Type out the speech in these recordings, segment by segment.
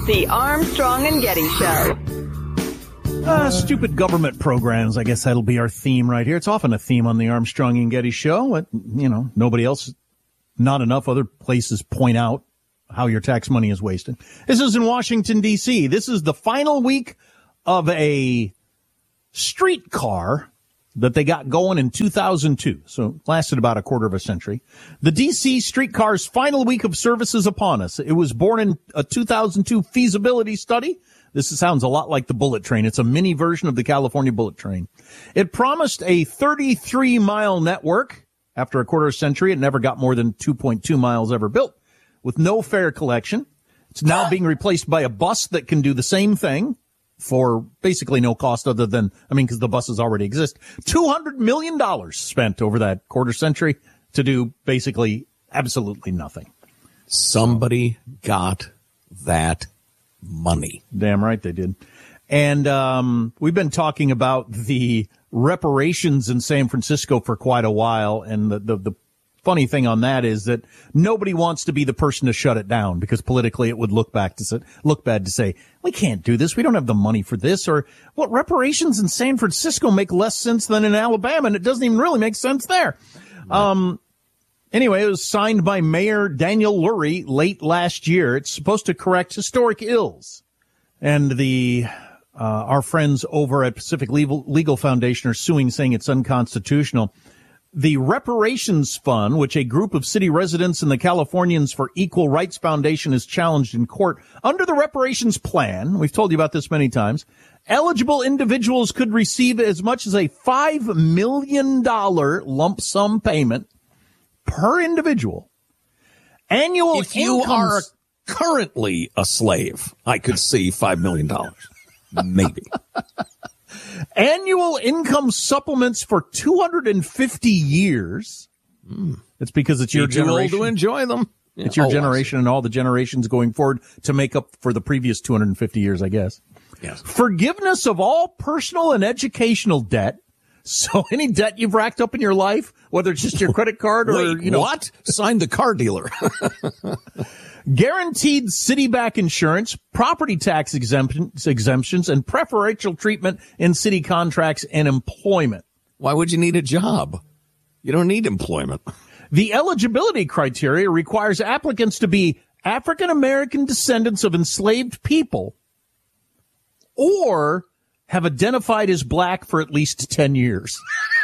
The Armstrong and Getty Show. Stupid government programs. I guess that'll be our theme right here. It's often a theme on the Armstrong and Getty Show. But, nobody else, not enough other places point out how your tax money is wasted. This is in Washington, D.C. This is the final week of a streetcar that they got going in 2002. So it lasted about a quarter of a century. The D.C. streetcar's final week of service is upon us. It was born in a 2002 feasibility study. This sounds a lot like the bullet train. It's a mini version of the California bullet train. It promised a 33-mile network. After a quarter century, it never got more than 2.2 miles ever built. With no fare collection, it's now being replaced by a bus that can do the same thing for basically no cost other than, because the buses already exist. $200 million spent over that quarter century to do basically absolutely nothing. Somebody got that money. Damn right they did. And we've been talking about the reparations in San Francisco for quite a while, and the funny thing on that is that nobody wants to be the person to shut it down because politically it would look bad to say, we can't do this. We don't have the money for this. Or what, reparations in San Francisco make less sense than in Alabama, and it doesn't even really make sense there. Right. Anyway, it was signed by Mayor Daniel Lurie late last year. It's supposed to correct historic ills. And our friends over at Pacific Legal Foundation are suing, saying it's unconstitutional. The Reparations Fund, which a group of city residents and the Californians for Equal Rights Foundation has challenged in court, under the reparations plan, we've told you about this many times, eligible individuals could receive as much as a $5 million lump sum payment per individual. Annual If you are currently a slave, I could see $5 million. Maybe. Annual income supplements for 250 years. It's because it's your generation. Too old to enjoy them. Yeah. It's your generation and all the generations going forward to make up for the previous 250 years, I guess. Yes. Forgiveness of all personal and educational debt. So any debt you've racked up in your life, whether it's just your credit card or, what? Sign the car dealer. Guaranteed Citiback insurance, property tax exemptions, and preferential treatment in city contracts and employment. Why would you need a job? You don't need employment. The eligibility criteria requires applicants to be African American descendants of enslaved people or have identified as black for at least 10 years.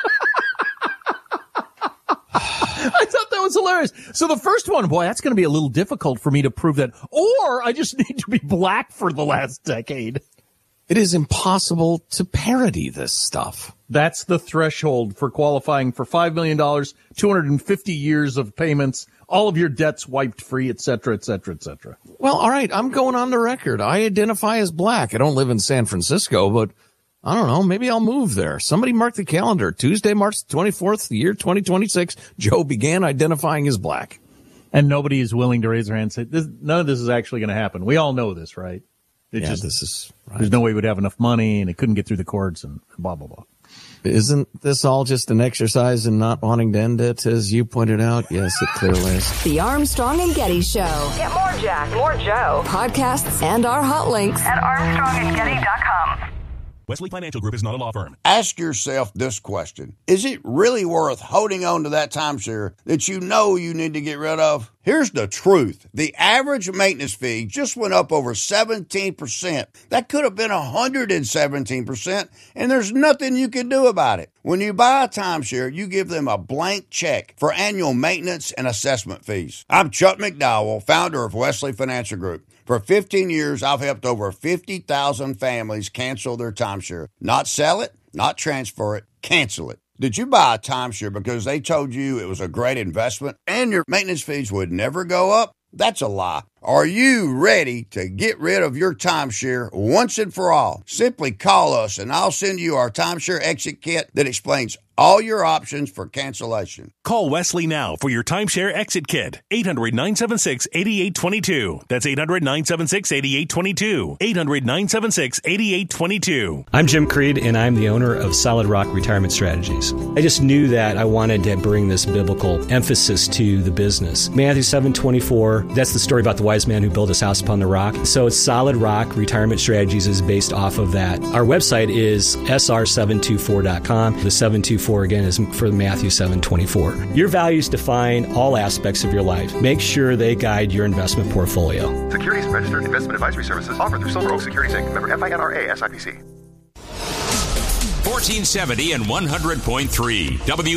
I thought that was hilarious. So the first one, boy, that's going to be a little difficult for me to prove that. Or I just need to be black for the last decade. It is impossible to parody this stuff. That's the threshold for qualifying for $5 million, 250 years of payments, all of your debts wiped free, et cetera, et cetera, et cetera. Well, all right, I'm going on the record. I identify as black. I don't live in San Francisco, but I don't know. Maybe I'll move there. Somebody mark the calendar. Tuesday, March 24th, the year 2026, Joe began identifying as black. And nobody is willing to raise their hand and say, none of this is actually going to happen. We all know this, right? This is right. There's no way we'd have enough money, and it couldn't get through the courts, and blah, blah, blah. Isn't this all just an exercise in not wanting to end it, as you pointed out? Yes, it clearly is. The Armstrong and Getty Show. Get more Jack, more Joe. Podcasts and our hot links at ArmstrongandGetty.com. Wesley Financial Group is not a law firm. Ask yourself this question. Is it really worth holding on to that timeshare that you know you need to get rid of? Here's the truth. The average maintenance fee just went up over 17%. That could have been 117%, and there's nothing you can do about it. When you buy a timeshare, you give them a blank check for annual maintenance and assessment fees. I'm Chuck McDowell, founder of Wesley Financial Group. For 15 years, I've helped over 50,000 families cancel their timeshare. Not sell it, not transfer it, cancel it. Did you buy a timeshare because they told you it was a great investment and your maintenance fees would never go up? That's a lie. Are you ready to get rid of your timeshare once and for all? Simply call us and I'll send you our timeshare exit kit that explains all your options for cancellation. Call Wesley now for your timeshare exit kit. 800-976-8822. That's 800-976-8822. 800-976-8822. I'm Jim Creed, and I'm the owner of Solid Rock Retirement Strategies. I just knew that I wanted to bring this biblical emphasis to the business. Matthew 7:24, that's the story about the wise man who built his house upon the rock. So Solid Rock Retirement Strategies is based off of that. Our website is sr724.com. The 724 again is for Matthew 7:24. Your values define all aspects of your life. Make sure they guide your investment portfolio. Securities registered investment advisory services offered through Silver Oak Securities Inc. Member FINRA SIPC. 1470 and 100.3